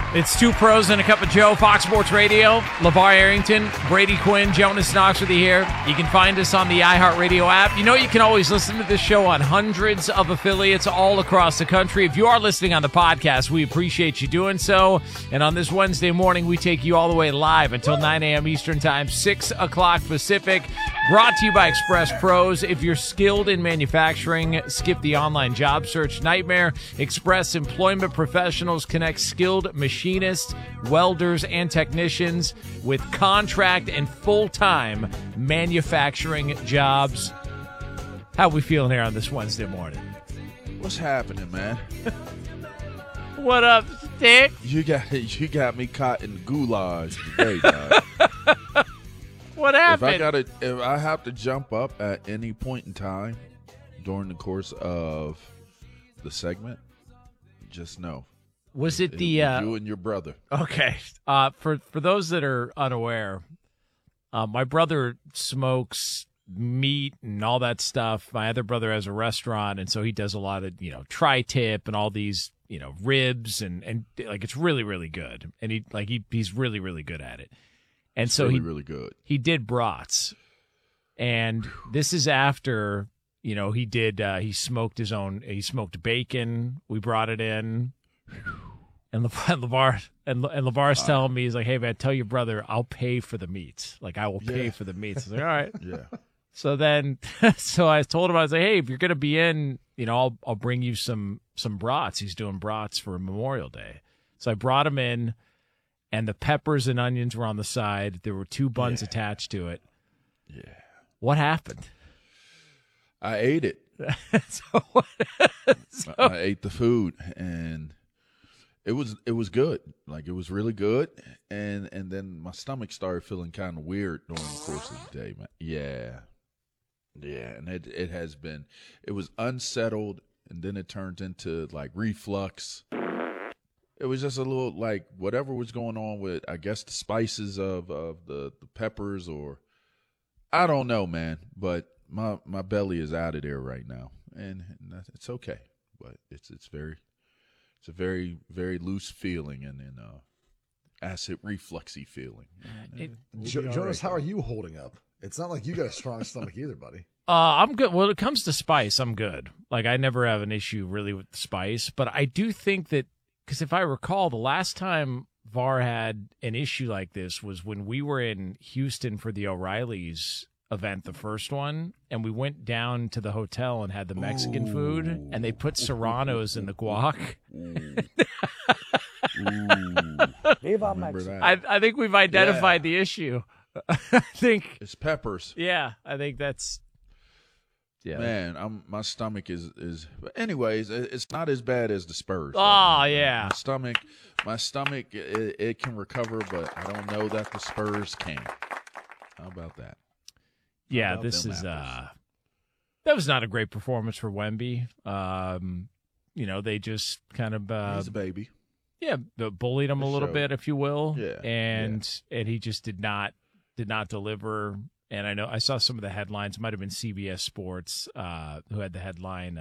It's Two Pros and a Cup of Joe, Fox Sports Radio. LeVar Arrington, Brady Quinn, Jonas Knox with you here. You can find us on the iHeartRadio app. You know you can always listen to this show on hundreds of affiliates all across the country. If you are listening on the podcast, we appreciate you doing so. And on this Wednesday morning, we take you all the way live until 9 a.m. Eastern Time, 6 o'clock Pacific. Brought to you by Express Pros. If you're skilled in manufacturing, skip the online job search nightmare. Express Employment Professionals connects skilled machinists, welders, and technicians with contract and full-time manufacturing jobs. How we feeling here on this Wednesday morning? What's happening, man? What up, Stick? You got me caught in goulash today, dog. What happened? If I have to jump up at any point in time during the course of the segment, just know. Was it you and your brother? Okay. For those that are unaware, my brother smokes meat and all that stuff. My other brother has a restaurant, and so he does a lot of, tri-tip and all these, ribs and like it's really, really good. And he's really, really good at it. And so really good. He did brats. And this is after, he smoked he smoked bacon. We brought it in. And LeVar's telling me, he's like, hey, man, tell your brother I'll pay for the meats. Like, I will pay for the meats. I was like, all right. Yeah. So then, I told him, I was like, hey, if you're going to be in, I'll bring you some brats. He's doing brats for Memorial Day. So I brought him in, and the peppers and onions were on the side. There were 2 buns attached to it. Yeah. What happened? I ate it. I ate the food, and it was good. Like, it was really good, and then my stomach started feeling kind of weird during the course of the day, man. Yeah, and it was unsettled, and then it turned into like reflux. It was just a little like whatever was going on with, I guess, the spices of the peppers, or I don't know, man. But my belly is out of there right now, and it's okay. But it's a very, very loose feeling and acid refluxy feeling. Jonas, how are you holding up? It's not like you got a strong stomach either, buddy. I'm good. When it comes to spice, I'm good. Like, I never have an issue really with spice, but I do think that, because if I recall, the last time VAR had an issue like this was when we were in Houston for the O'Reilly's event, the first one, and we went down to the hotel and had the Mexican food, and they put serranos in the guac. I think we've identified the issue. I think it's peppers. Yeah, I think that's. Yeah, man, my stomach is. But anyways, it's not as bad as the Spurs. Oh yeah, my stomach, it can recover, but I don't know that the Spurs can. How about that? Yeah, this is that was not a great performance for Wemby. They just kind of he's a baby. Yeah, bullied him a little bit, if you will. Yeah, and he just did not deliver. And I know I saw some of the headlines. It might have been CBS Sports who had the headline.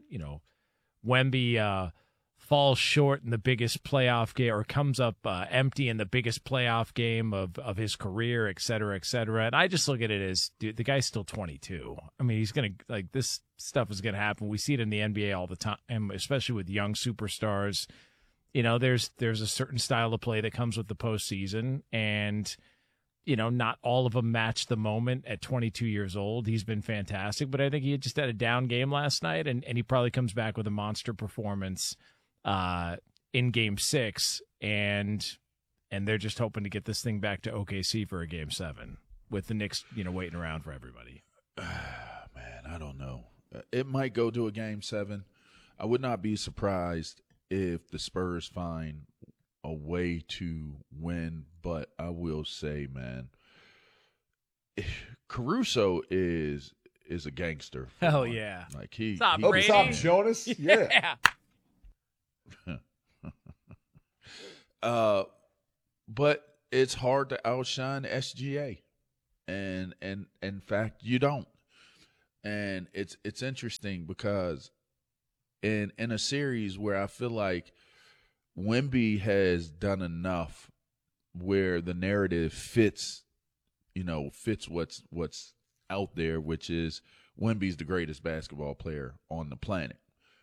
Wemby falls short in the biggest playoff game, or comes up empty in the biggest playoff game of his career, et cetera, et cetera. And I just look at it as, dude, the guy's still 22. I mean, he's going to, like, this stuff is going to happen. We see it in the NBA all the time, especially with young superstars. There's a certain style of play that comes with the postseason, and not all of them match the moment at 22 years old. He's been fantastic, but I think he just had a down game last night, and he probably comes back with a monster performance in Game 6, and they're just hoping to get this thing back to OKC for a Game 7 with the Knicks, waiting around for everybody. Man, I don't know. It might go to a Game 7. I would not be surprised if the Spurs find a way to win, but I will say, man, Caruso is a gangster. Hell yeah! Like he. Stop, What's up, Jonas? Yeah. But it's hard to outshine SGA, and in fact, you don't. And it's interesting because in a series where I feel like Wemby has done enough where the narrative fits what's out there, which is Wemby's the greatest basketball player on the planet.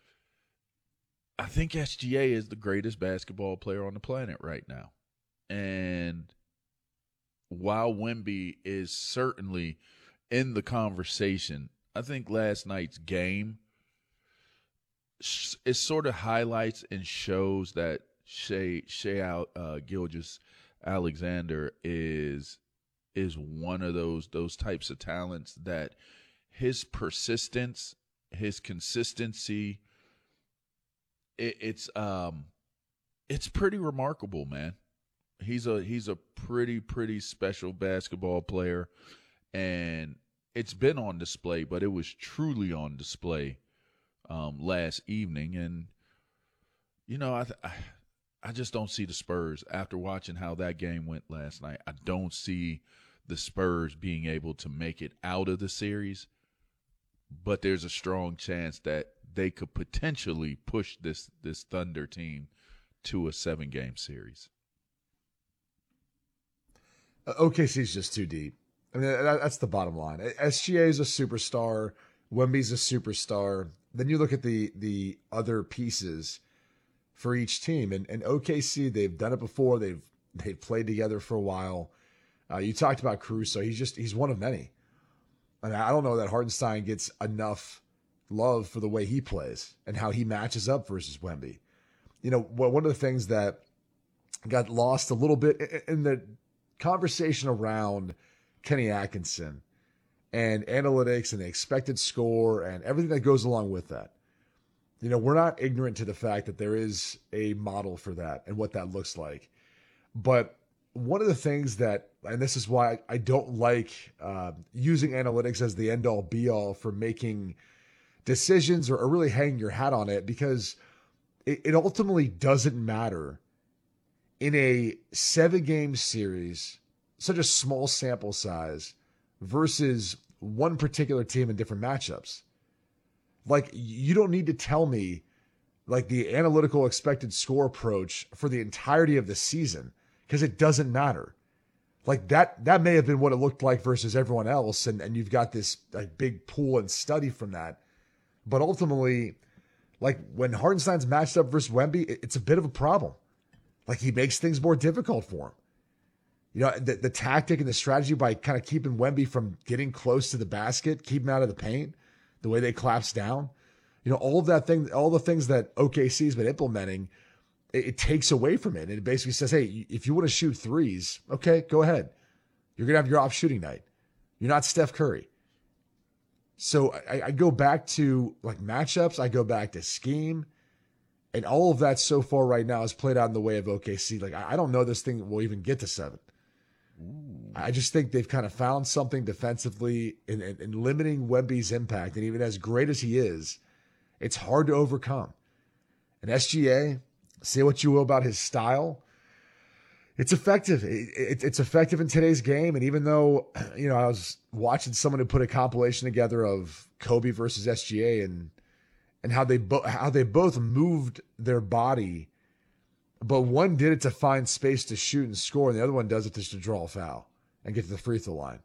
I think SGA is the greatest basketball player on the planet right now. And while Wemby is certainly in the conversation, I think last night's game, it sort of highlights and shows that Shai Gilgeous-Alexander is one of those types of talents that his persistence, his consistency, it's pretty remarkable, man. He's a pretty special basketball player, and it's been on display, but it was truly on display last evening. And I just don't see the Spurs after watching how that game went last night. I don't see the Spurs being able to make it out of the series, but there's a strong chance that they could potentially push this Thunder team to a 7-game series. OKC's just too deep. I mean, that's the bottom line. SGA is a superstar. Wemby's a superstar. Then you look at the other pieces for each team, and OKC, they've done it before. They've played together for a while. You talked about Caruso. He's one of many. And I don't know that Hartenstein gets enough love for the way he plays and how he matches up versus Wemby. One of the things that got lost a little bit in the conversation around Kenny Atkinson and analytics and the expected score and everything that goes along with that. We're not ignorant to the fact that there is a model for that and what that looks like. But one of the things that, and this is why I don't like using analytics as the end-all be-all for making decisions or really hanging your hat on it, because it ultimately doesn't matter in a 7-game series, such a small sample size versus one particular team in different matchups. Like, you don't need to tell me like the analytical expected score approach for the entirety of the season, because it doesn't matter. Like that may have been what it looked like versus everyone else, and you've got this like big pool and study from that. But ultimately, like when Hartenstein's matched up versus Wemby, it's a bit of a problem. Like, he makes things more difficult for him. The tactic and the strategy by kind of keeping Wemby from getting close to the basket, keeping him out of the paint, the way they collapse down, all of that thing, all the things that OKC's been implementing, it takes away from it. And it basically says, hey, if you want to shoot threes, okay, go ahead. You're going to have your off shooting night. You're not Steph Curry. So I go back to like matchups. I go back to scheme. And all of that so far right now is played out in the way of OKC. Like, I don't know this thing will even get to 7. Ooh. I just think they've kind of found something defensively in limiting Wemby's impact. And even as great as he is, it's hard to overcome. And SGA, say what you will about his style, it's effective. It's effective in today's game. And even though, I was watching someone who put a compilation together of Kobe versus SGA and how they both moved their body, but one did it to find space to shoot and score, and the other one does it just to draw a foul and get to the free throw line.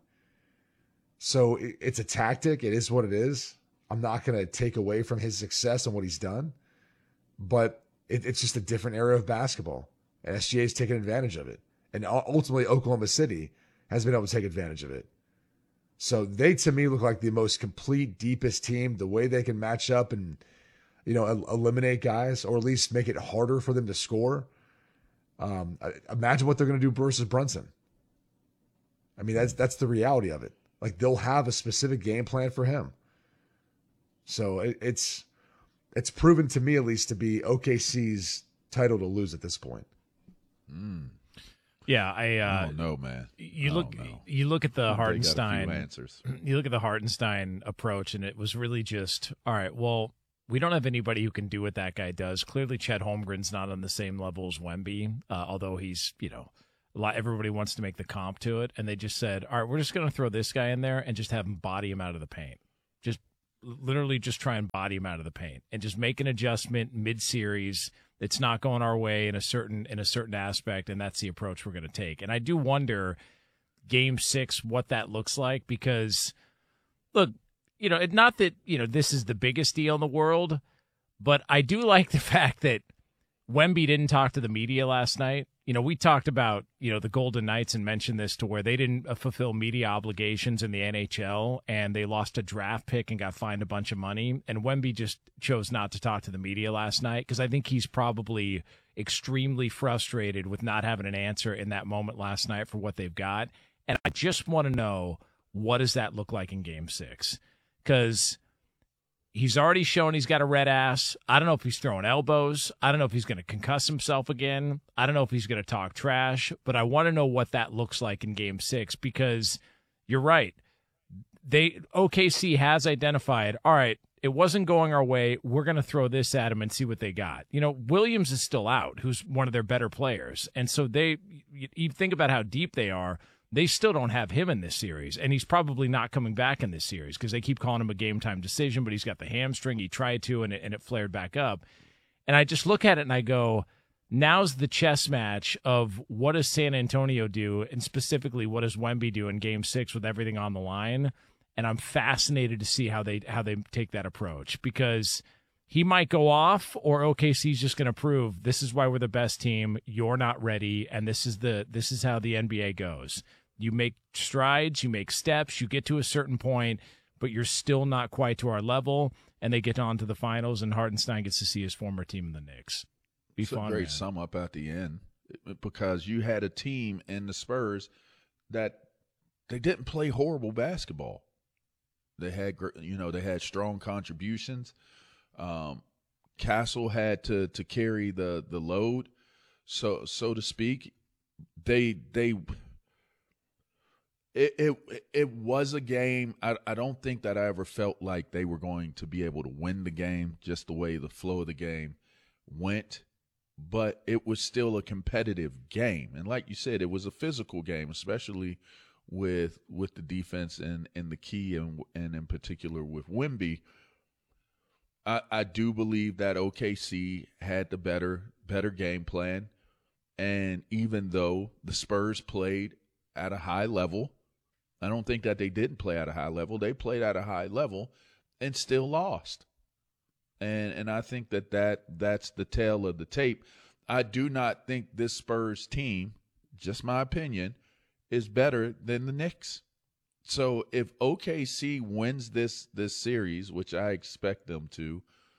So it's a tactic. It is what it is. I'm not going to take away from his success and what he's done, but it's just a different era of basketball, and SGA's taken advantage of it. And ultimately, Oklahoma City has been able to take advantage of it. So they, to me, look like the most complete, deepest team. The way they can match up and, eliminate guys, or at least make it harder for them to score. Imagine what they're going to do versus Brunson. I mean, that's the reality of it. Like, they'll have a specific game plan for him. So it's proven to me, at least, to be OKC's title to lose at this point. Yeah, I don't know, man. You look at the Hartenstein answers. You look at the Hartenstein approach, and it was really just, all right, well, we don't have anybody who can do what that guy does. Clearly, Chet Holmgren's not on the same level as Wemby, although he's, everybody wants to make the comp to it. And they just said, all right, we're just going to throw this guy in there and just have him body him out of the paint. Just literally just try and body him out of the paint and just make an adjustment mid-series it's not going our way in a certain aspect, and that's the approach we're going to take. And I do wonder Game 6 what that looks like, because look, not that this is the biggest deal in the world, but I do like the fact that Wemby didn't talk to the media last night. We talked about, the Golden Knights and mentioned this to where they didn't fulfill media obligations in the NHL and they lost a draft pick and got fined a bunch of money. And Wemby just chose not to talk to the media last night because I think he's probably extremely frustrated with not having an answer in that moment last night for what they've got. And I just want to know, what does that look like in Game 6? Because he's already shown he's got a red ass. I don't know if he's throwing elbows. I don't know if he's going to concuss himself again. I don't know if he's going to talk trash. But I want to know what that looks like in Game 6, because you're right. OKC has identified, all right, it wasn't going our way. We're going to throw this at him and see what they got. Williams is still out, who's one of their better players. And so you think about how deep they are. They still don't have him in this series, and he's probably not coming back in this series because they keep calling him a game-time decision, but he's got the hamstring. He tried to, and it flared back up. And I just look at it, and I go, now's the chess match of what does San Antonio do, and specifically what does Wemby do in Game 6 with everything on the line. And I'm fascinated to see how they take that approach, because he might go off, or OKC's just going to prove this is why we're the best team. You're not ready, and this is how the NBA goes. You make strides, you make steps, you get to a certain point, but you're still not quite to our level. And they get on to the finals, and Hartenstein gets to see his former team in the Knicks. It's a great sum up at the end, because you had a team in the Spurs that they didn't play horrible basketball. They had strong contributions. Castle had to carry the load, so to speak. It was a game. I don't think that I ever felt like they were going to be able to win the game just the way the flow of the game went, but it was still a competitive game. And like you said, it was a physical game, especially with the defense and the key and in particular with Wemby. I do believe that OKC had the better game plan, and even though the Spurs played at a high level, I don't think that they didn't play at a high level. They played at a high level and still lost. And I think that's the tale of the tape. I do not think this Spurs team, just my opinion, is better than the Knicks. So if OKC wins this series, which I expect them to,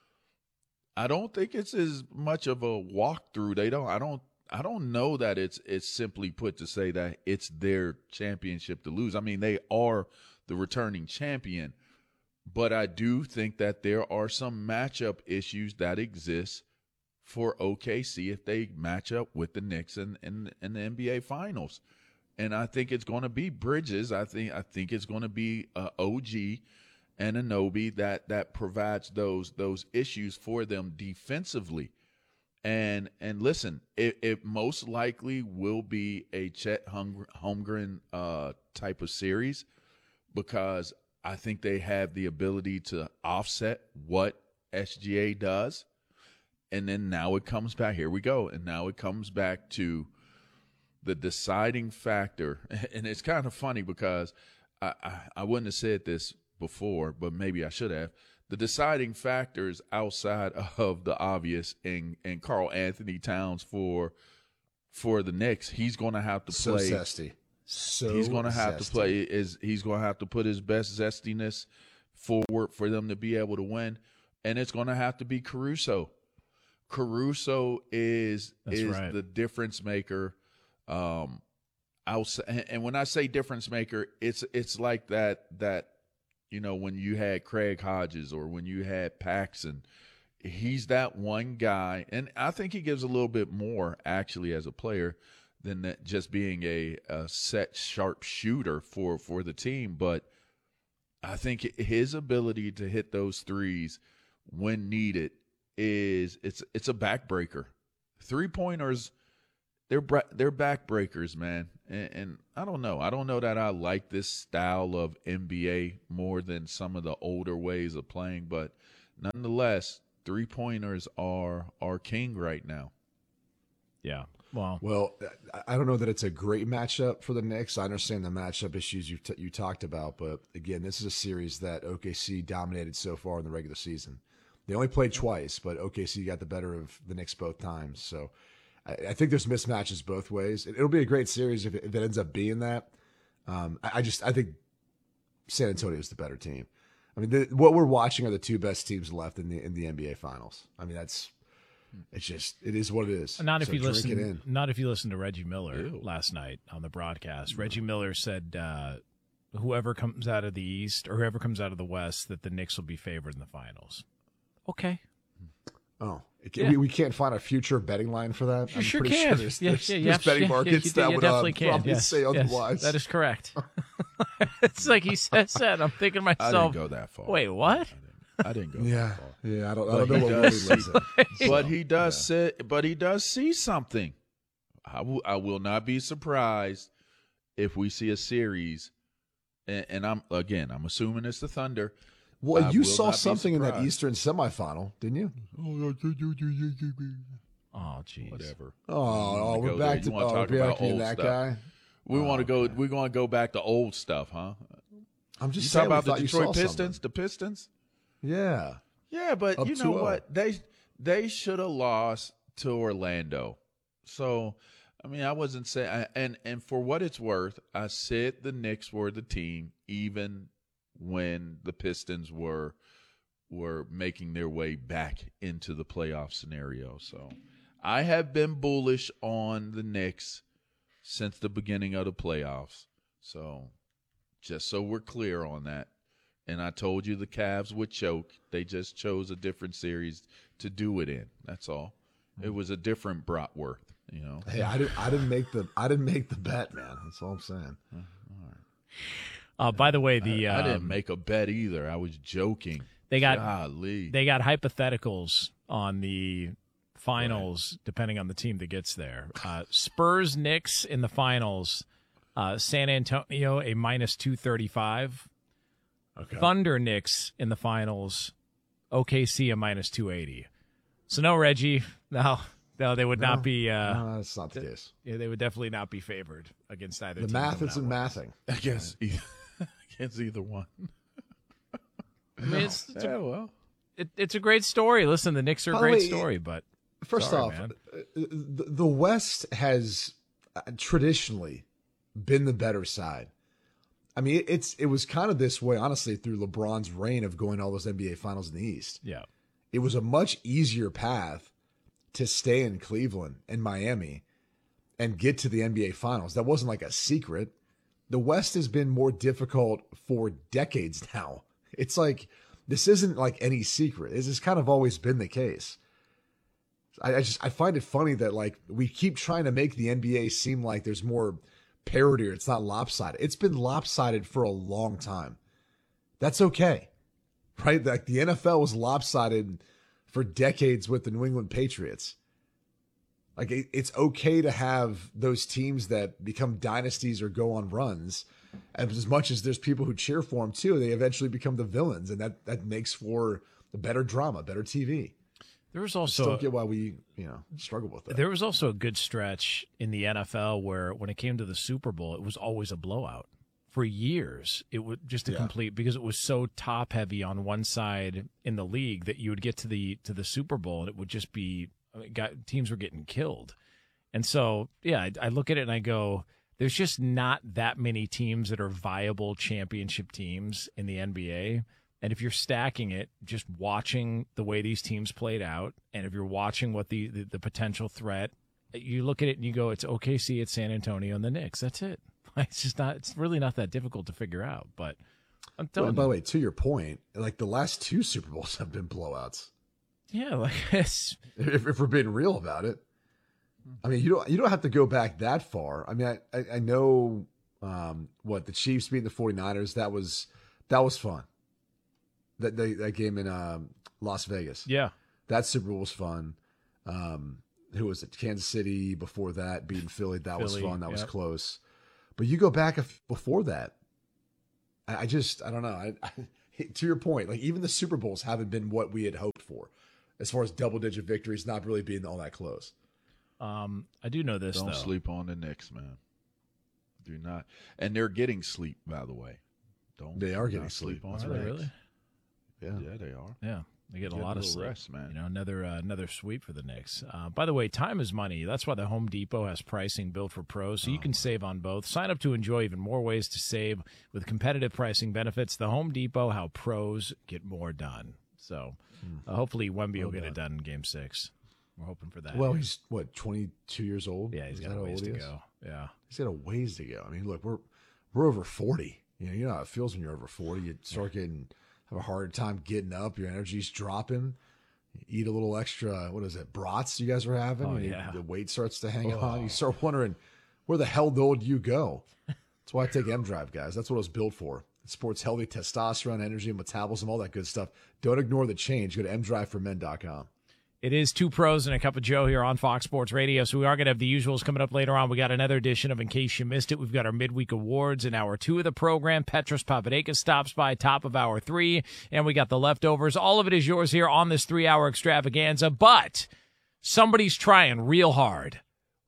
I don't think it's as much of a walkthrough. I don't know that it's simply put to say that it's their championship to lose. I mean, they are the returning champion, but I do think that there are some matchup issues that exist for OKC if they match up with the Knicks in the NBA Finals. And I think it's going to be Bridges. I think it's going to be OG and Anunoby that provides those issues for them defensively. And listen, it most likely will be a Chet Holmgren type of series, because I think they have the ability to offset what SGA does. And then now it comes back. Here we go. And now it comes back to the deciding factor. And it's kind of funny because I wouldn't have said this before, but maybe I should have. The deciding factors outside of the obvious in Karl Anthony Towns for the Knicks, he's going to have to play. He's going to have to play. He's going to have to put his best zestiness forward for them to be able to win, and it's going to have to be Caruso. Caruso is right. The difference maker. Outside, and when I say difference maker, it's like that. When you had Craig Hodges or when you had Paxson, he's that one guy. And I think he gives a little bit more actually as a player than that just being a set sharp shooter for the team. But I think his ability to hit those threes when needed it's a backbreaker. 3-pointers, they're backbreakers, man. And I don't know. I don't know that I like this style of NBA more than some of the older ways of playing. But nonetheless, 3-pointers are king right now. Yeah. Well, I don't know that it's a great matchup for the Knicks. I understand the matchup issues you talked about, but again, this is a series that OKC dominated so far in the regular season. They only played twice, but OKC got the better of the Knicks both times. So I think there's mismatches both ways. It'll be a great series if it ends up being that. I think San Antonio is the better team. I mean, what we're watching are the two best teams left in the NBA Finals. I mean, it is what it is. Not if So you drink listen. it in. Not if you listen to Reggie Miller Ew. last night on the broadcast. Reggie Miller said, "Whoever comes out of the East or whoever comes out of the West, that the Knicks will be favored in the finals." okay. Oh, Yeah. we can't find a future betting line for that. You I'm sure pretty can. sure there's betting markets that you would definitely can. probably Yes, say yes, otherwise. that is correct. It's like he says that. I'm thinking to I myself, didn't go that far. wait, what? I didn't go Yeah, that far. yeah. I don't But know he what does really lives in. But he does he does see something. I will not be surprised if we see a series, and I'm assuming it's the Thunder. Well, I you will saw not be something in that surprised. Eastern semifinal, didn't you? Oh, jeez. Whatever. Oh, go we're there. back You to wanna talk about being old that stuff. guy. We want to go. We're going to go back to old stuff, huh? I'm You just talk saying. about we the thought you Detroit saw Pistons. something. The Pistons. Yeah. Yeah, but Up you know 2-0. what? They should have lost to Orlando. So, I mean, I wasn't saying, and for what it's worth, I said the Knicks were the team, even when the Pistons were making their way back into the playoff scenario. So, I have been bullish on the Knicks since the beginning of the playoffs. So, just so we're clear on that. And I told you the Cavs would choke. They just chose a different series to do it in. That's all. It was a different Bratworth, you know. Hey, I didn't make the bet, man. That's all I'm saying. By the way, I didn't make a bet either. I was joking. they got Golly. they got hypotheticals on the finals, depending on the team that gets there. Spurs Knicks in the finals. San Antonio a -235. Okay. Thunder Knicks in the finals. OKC a -280. So no, Reggie. No, they would not be. No, that's not the case. Yeah, they would definitely not be favored against either The team. math coming isn't out. mathing. Against either one. I mean, it's Yeah, well. it's a great story. Listen, the Knicks are a By the great way, story, but First sorry, off, man. the West has traditionally been the better side. I mean, it was kind of this way, honestly, through LeBron's reign of going to all those NBA finals in the East. Yeah. It was a much easier path to stay in Cleveland and Miami and get to the NBA finals. That wasn't like a secret. The West has been more difficult for decades now. It's like, this isn't like any secret. This has kind of always been the case. I find it funny that like we keep trying to make the NBA seem like there's more parity or it's not lopsided. It's been lopsided for a long time. That's okay, right? Like the NFL was lopsided for decades with the New England Patriots. Like it's okay to have those teams that become dynasties or go on runs. And as much as there's people who cheer for them too, they eventually become the villains, and that makes for a better drama, better TV. There was Still also don't get why we struggle with that. there was also a good stretch in the NFL where when it came to the Super Bowl, it was always a blowout. For years, it was just a complete, because it was so top heavy on one side in the league that you would get to the Super Bowl and it would just be, teams were getting killed. And so, yeah, I look at it and I go, there's just not that many teams that are viable championship teams in the NBA. And if you're stacking it, just watching the way these teams played out, and if you're watching what the potential threat, you look at it and you go, it's OKC, it's San Antonio, and the Knicks. That's it. It's really not that difficult to figure out. But I'm telling By you. the way, to your point, like the last two Super Bowls have been blowouts. yeah, like it's If we're being real about it, I mean, you don't have to go back that far. I mean, I know what the Chiefs beating the 49ers. That was fun. That game in Las Vegas. Yeah. That Super Bowl was fun. Who was it? Kansas City before that, beating Philly. That was Philly, fun. That was yep. close. But you go back before that. I don't know. To your point, like even the Super Bowls haven't been what we had hoped for. as far as double-digit victories not really being all that close. I do know this, Don't though. sleep on the Knicks, man. Do not. And they're getting sleep, by the way. They are getting not sleep. on Are the they Knicks. really? Yeah, they are. Yeah. They get a Get lot of little sleep. rest, man. You know, another sweep for the Knicks. By the way, time is money. That's why the Home Depot has pricing built for pros, so you can save on both. Sign up to enjoy even more ways to save with competitive pricing benefits. The Home Depot, how pros get more done. So hopefully Wemby will get it done in Game 6. We're hoping for that. Well, he's, 22 years old? yeah, he's Is got that a how ways old to he is? go. Yeah. He's got a ways to go. I mean, look, we're over 40. You know how it feels when you're over 40. You start have a hard time getting up. Your energy's dropping. You eat a little extra, what is it, brats you guys were having? Oh, and yeah. The weight starts to hang on. You start wondering, where the hell do you go? That's why I take M-Drive, guys. That's what I was built for. It supports healthy testosterone, energy, metabolism, all that good stuff. Don't ignore the change. Go to mdriveformen.com. It is Two Pros and a Cup of Joe here on Fox Sports Radio. So we are going to have the usuals coming up later on. We got another edition of In Case You Missed It. We've got our midweek awards in hour 2 of the program. Petros Papadakis stops by top of hour 3. And we got the leftovers. All of it is yours here on this 3-hour extravaganza. But somebody's trying real hard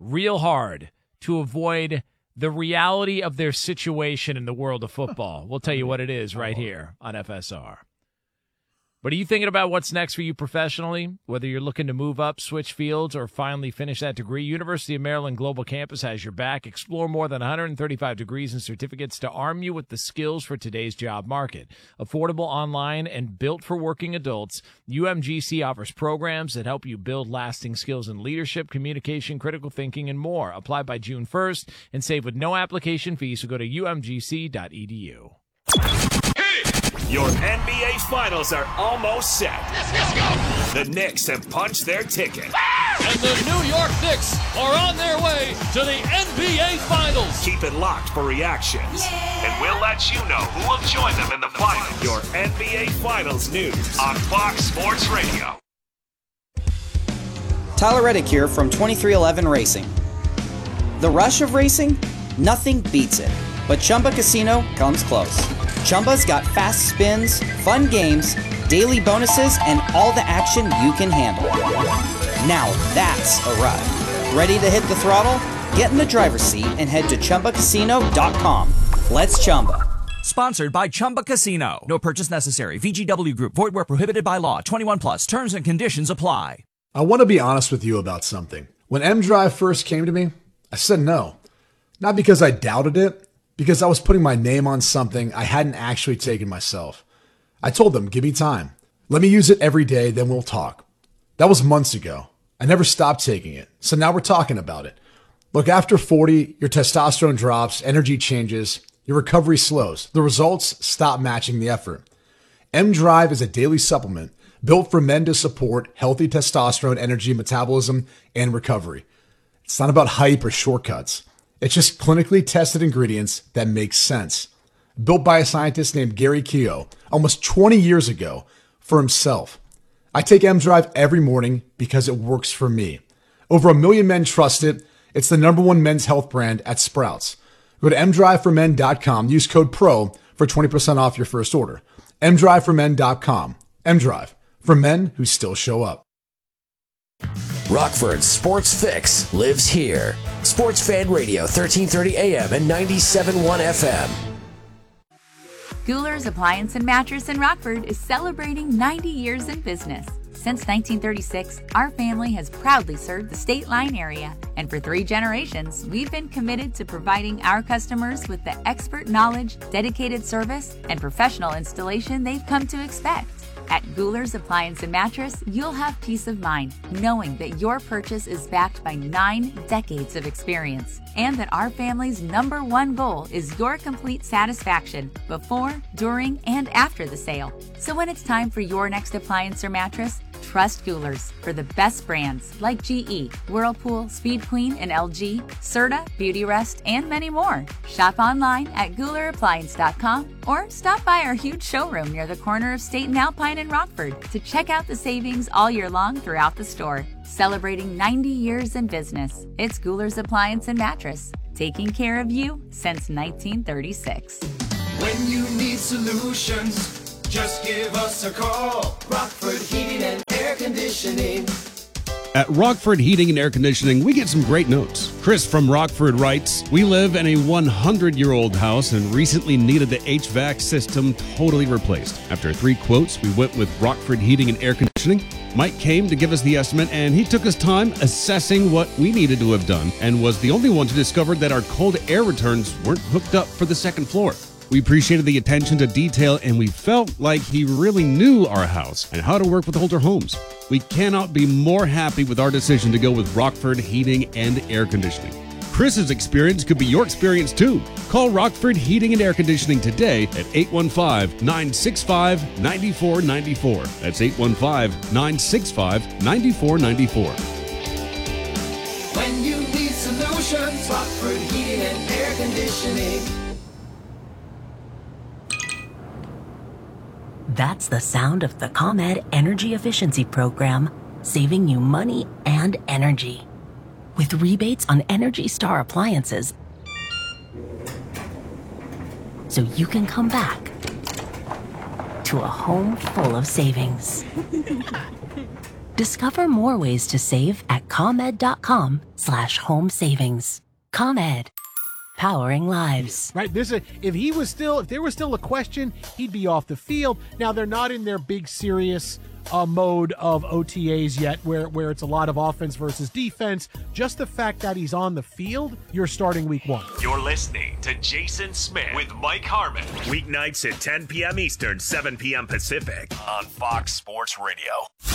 to avoid the reality of their situation in the world of football. We'll tell you what it is right here on FSR. But are you thinking about what's next for you professionally? Whether you're looking to move up, switch fields, or finally finish that degree, University of Maryland Global Campus has your back. Explore more than 135 degrees and certificates to arm you with the skills for today's job market. Affordable, online, and built for working adults, UMGC offers programs that help you build lasting skills in leadership, communication, critical thinking, and more. Apply by June 1st and save with no application fee, so go to umgc.edu. Your NBA Finals are almost set. Let's go! The Knicks have punched their ticket. And the New York Knicks are on their way to the NBA Finals. Keep it locked for reactions. And we'll let you know who will join them in the finals. Your NBA Finals news on Fox Sports Radio. Tyler Reddick here from 2311 Racing. The rush of racing? Nothing beats it. But Chumba Casino comes close. Chumba's got fast spins, fun games, daily bonuses, and all the action you can handle. Now that's a ride. Ready to hit the throttle? Get in the driver's seat and head to ChumbaCasino.com. Let's Chumba. Sponsored by Chumba Casino. No purchase necessary. VGW Group. Void where prohibited by law. 21 plus. Terms and conditions apply. I want to be honest with you about something. When M-Drive first came to me, I said no. Not because I doubted it, because I was putting my name on something I hadn't actually taken myself. I told them, give me time. Let me use it every day, then we'll talk. That was months ago. I never stopped taking it. So now we're talking about it. Look, after 40, your testosterone drops, energy changes, your recovery slows. The results stop matching the effort. M-Drive is a daily supplement built for men to support healthy testosterone, energy, metabolism, and recovery. It's not about hype or shortcuts. It's just clinically tested ingredients that make sense. Built by a scientist named Gary Keogh almost 20 years ago for himself. I take M-Drive every morning because it works for me. Over 1 million men trust it. It's the #1 men's health brand at Sprouts. Go to mdriveformen.com. Use code PRO for 20% off your first order. mdriveformen.com. M-Drive, for men who still show up. Rockford's Sports Fix lives here. Sports Fan Radio, 1330 AM and 97.1 FM. Goular's Appliance and Mattress in Rockford is celebrating 90 years in business. Since 1936, our family has proudly served the State Line area. And for 3 generations, we've been committed to providing our customers with the expert knowledge, dedicated service, and professional installation they've come to expect. At Goular's Appliance and Mattress, you'll have peace of mind knowing that your purchase is backed by 9 decades of experience and that our family's #1 goal is your complete satisfaction before, during, and after the sale. So when it's time for your next appliance or mattress, trust Goular's for the best brands like GE, Whirlpool, Speed Queen, and LG, Serta, Beautyrest, and many more. Shop online at GoularAppliance.com or stop by our huge showroom near the corner of State and Alpine in Rockford to check out the savings all year long throughout the store. Celebrating 90 years in business, it's Goular's Appliance and Mattress, taking care of you since 1936. When you need solutions, just give us a call. Rockford Heating and Air Air Conditioning. At Rockford Heating and Air Conditioning, we get some great notes. Chris from Rockford writes, "We live in a 100-year-old house and recently needed the HVAC system totally replaced. After 3 quotes, we went with Rockford Heating and Air Conditioning. Mike came to give us the estimate, and he took his time assessing what we needed to have done and was the only one to discover that our cold air returns weren't hooked up for the second floor. We appreciated the attention to detail, and we felt like he really knew our house and how to work with older homes. We cannot be more happy with our decision to go with Rockford Heating and Air Conditioning. Chris's experience could be your experience too. Call Rockford Heating and Air Conditioning today at 815-965-9494. That's 815-965-9494. When you need solutions, Rockford Heating and Air Conditioning. That's the sound of the ComEd Energy Efficiency Program, saving you money and energy. With rebates on Energy Star appliances, so you can come back to a home full of savings. Discover more ways to save at ComEd.com/home savings. ComEd. Powering lives. Right. If there was still a question, he'd be off the field. Now they're not in their big serious mode of OTAs yet, where it's a lot of offense versus defense. Just the fact that he's on the field, you're starting week 1. You're listening to Jason Smith with Mike Harmon. Weeknights at 10 p.m. Eastern, 7 p.m. Pacific on Fox Sports Radio.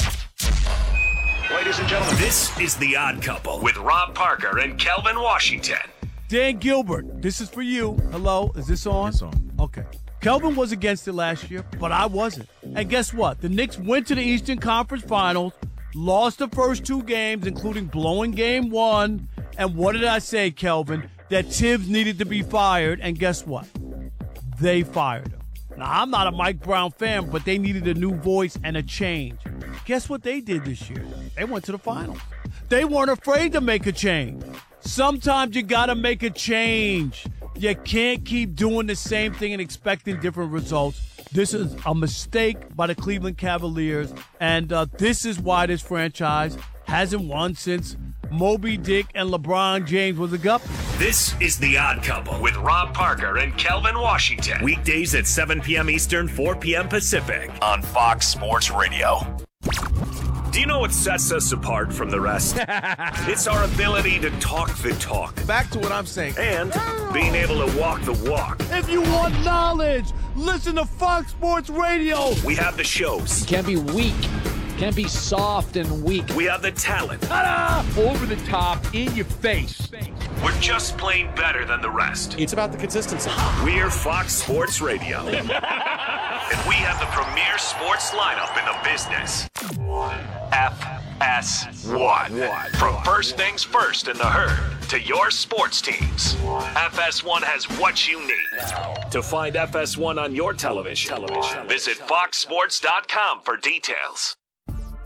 Ladies and gentlemen, this is The Odd Couple with Rob Parker and Kelvin Washington. Dan Gilbert, this is for you. Hello, is this on? It's on. Okay. Kelvin was against it last year, but I wasn't. And guess what? The Knicks went to the Eastern Conference Finals, lost the first 2 games, including blowing game 1. And what did I say, Kelvin? That Tibbs needed to be fired, and guess what? They fired him. Now, I'm not a Mike Brown fan, but they needed a new voice and a change. Guess what they did this year? They went to the finals. They weren't afraid to make a change. Sometimes you got to make a change. You can't keep doing the same thing and expecting different results. This is a mistake by the Cleveland Cavaliers, and this is why this franchise hasn't won since Moby Dick and LeBron James was a guppy. This is The Odd Couple with Rob Parker and Kelvin Washington. Weekdays at 7 p.m. Eastern, 4 p.m. Pacific on Fox Sports Radio. Do you know what sets us apart from the rest? It's our ability to talk the talk. Back to what I'm saying. And being able to walk the walk. If you want knowledge, listen to Fox Sports Radio. We have the shows. You can't be weak. You can't be soft and weak. We have the talent. Ta-da! Over the top, in your face. We're just plain better than the rest. It's about the consistency. We're Fox Sports Radio. And we have the premier sports lineup in the business. FS1. From first things first in the herd to your sports teams, FS1 has what you need. To find FS1 on your television, visit foxsports.com for details.